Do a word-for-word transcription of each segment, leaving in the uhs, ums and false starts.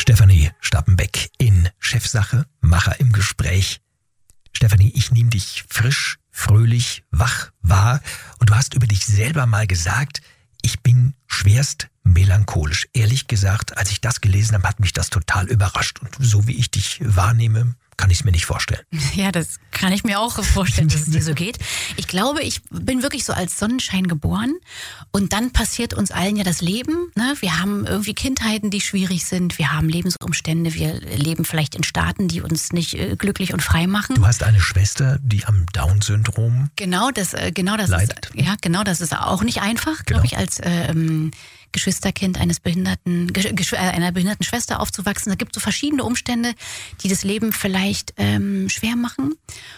Stefanie Stappenbeck in Chefsache, Macher im Gespräch. Stefanie, ich nehme dich frisch, fröhlich, wach wahr und du hast über dich selber mal gesagt, ich bin schwerst melancholisch. Ehrlich gesagt, als ich das gelesen habe, hat mich das total überrascht. Und so wie ich dich wahrnehme, kann ich es mir nicht vorstellen. Ja, das kann ich mir auch vorstellen, dass es dir so geht. Ich glaube, ich bin wirklich so als Sonnenschein geboren und dann passiert uns allen ja das Leben. Ne? Wir haben irgendwie Kindheiten, die schwierig sind. Wir haben Lebensumstände. Wir leben vielleicht in Staaten, die uns nicht äh, glücklich und frei machen. Du hast eine Schwester, die am Down-Syndrom Genau, das, äh, genau das leidet. ist, ja, genau, das ist auch nicht einfach, Genau. glaube ich, als ähm, Geschwisterkind eines behinderten, Gesch- äh, einer behinderten Schwester aufzuwachsen. Da gibt es so verschiedene Umstände, die das Leben vielleicht ähm, schwer machen.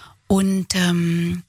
Und ähm,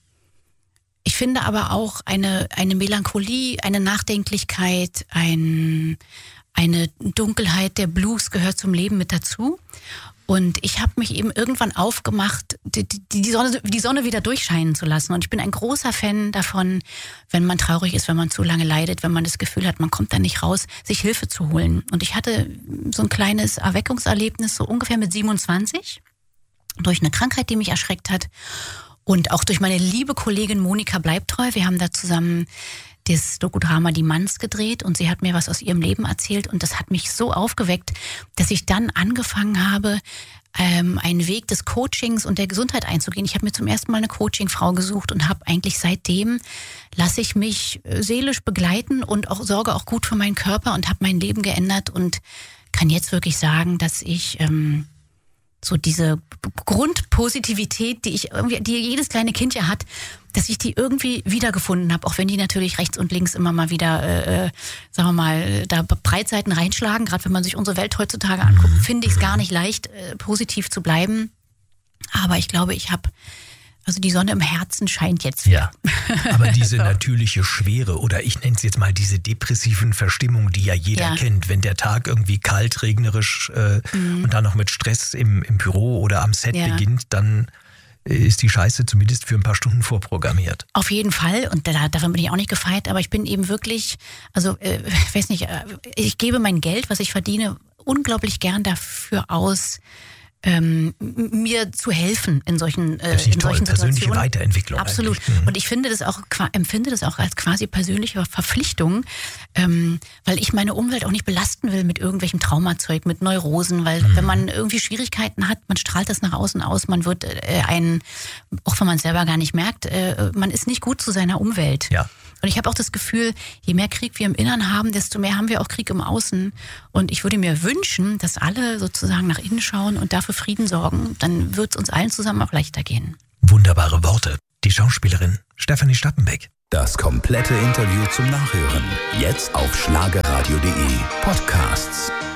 ich finde aber auch eine, eine Melancholie, eine Nachdenklichkeit, ein, eine Dunkelheit, der Blues gehört zum Leben mit dazu. Und ich habe mich eben irgendwann aufgemacht, die, die, die, Sonne, die Sonne wieder durchscheinen zu lassen. Und ich bin ein großer Fan davon, wenn man traurig ist, wenn man zu lange leidet, wenn man das Gefühl hat, man kommt da nicht raus, sich Hilfe zu holen. Und ich hatte so ein kleines Erweckungserlebnis, so ungefähr mit siebenundzwanzig, durch eine Krankheit, die mich erschreckt hat. Und auch durch meine liebe Kollegin Monika Bleibtreu. Wir haben da zusammen das Dokudrama Die Manns gedreht und sie hat mir was aus ihrem Leben erzählt und das hat mich so aufgeweckt, dass ich dann angefangen habe, ähm, einen Weg des Coachings und der Gesundheit einzugehen. Ich habe mir zum ersten Mal eine Coachingfrau gesucht und habe eigentlich seitdem, lasse ich mich seelisch begleiten und auch sorge auch gut für meinen Körper und habe mein Leben geändert und kann jetzt wirklich sagen, dass ich ähm, so diese Grundpositivität, die ich irgendwie, die jedes kleine Kind ja hat, dass ich die irgendwie wiedergefunden habe, auch wenn die natürlich rechts und links immer mal wieder, äh, sagen wir mal, da Breitseiten reinschlagen. Gerade wenn man sich unsere Welt heutzutage anguckt, finde ich es gar nicht leicht, äh, positiv zu bleiben. Aber ich glaube, ich habe, also die Sonne im Herzen scheint jetzt wieder. Ja, aber diese natürliche Schwere oder ich nenne es jetzt mal diese depressiven Verstimmungen, die ja jeder Ja. kennt, wenn der Tag irgendwie kalt, regnerisch äh, Mhm. und dann noch mit Stress im, im Büro oder am Set Ja. beginnt, dann ist die Scheiße zumindest für ein paar Stunden vorprogrammiert. Auf jeden Fall und da, darin bin ich auch nicht gefeit, aber ich bin eben wirklich, also äh, ich weiß nicht, äh, ich gebe mein Geld, was ich verdiene, unglaublich gern dafür aus, ähm, mir zu helfen in solchen, äh, Das ist nicht in toll, solchen persönliche Situationen. Weiterentwicklung. Absolut. eigentlich. Mhm. Und ich finde das auch, qua- empfinde das auch als quasi persönliche Verpflichtung, ähm, weil ich meine Umwelt auch nicht belasten will mit irgendwelchem Traumazeug, mit Neurosen, weil Mhm. wenn man irgendwie Schwierigkeiten hat, man strahlt das nach außen aus, man wird äh, ein, auch wenn man es selber gar nicht merkt, äh, man ist nicht gut zu seiner Umwelt. Ja. Und ich habe auch das Gefühl, je mehr Krieg wir im Innern haben, desto mehr haben wir auch Krieg im Außen. Und ich würde mir wünschen, dass alle sozusagen nach innen schauen und dafür Frieden sorgen. Dann wird es uns allen zusammen auch leichter gehen. Wunderbare Worte. Die Schauspielerin Stefanie Stappenbeck. Das komplette Interview zum Nachhören. Jetzt auf schlagerradio punkt de Podcasts.